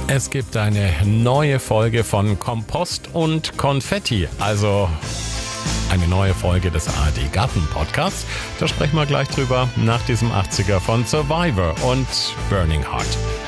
Es gibt eine neue Folge von Kompost und Konfetti, also eine neue Folge des ARD Garten Podcasts. Da sprechen wir gleich drüber nach diesem 80er von Survivor und Burning Heart.